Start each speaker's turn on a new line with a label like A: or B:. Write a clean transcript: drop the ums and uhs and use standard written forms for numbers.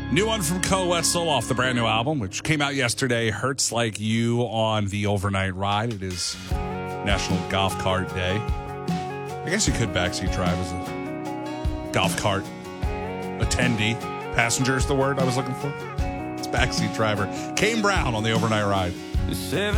A: New one from Co Wetzel off the brand new album, which came out yesterday, Hurts Like You on the Overnight Ride. It is National Golf Cart Day. I guess you could backseat drive as a golf cart attendee. Passenger is the word I was looking for. It's backseat driver. Kane Brown on the Overnight Ride.